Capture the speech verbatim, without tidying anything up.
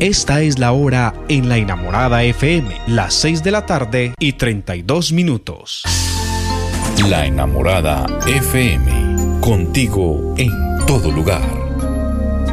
Esta es la hora en La Enamorada F M, las seis de la tarde y treinta y dos minutos. La Enamorada F M, contigo en todo lugar.